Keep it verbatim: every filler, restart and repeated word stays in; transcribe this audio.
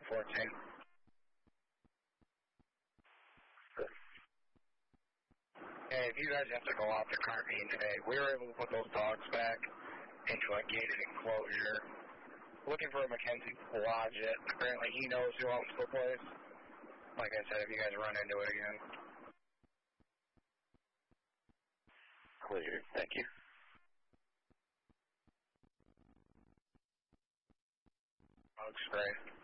fourteen. Hey, if you guys have to go out to Carmine today, we were able to put those dogs back into a gated enclosure. Looking for a Mackenzie Blodgett. Apparently he knows who owns the place. Like I said, if you guys run into it again. Clear. Thank you. Dog spray.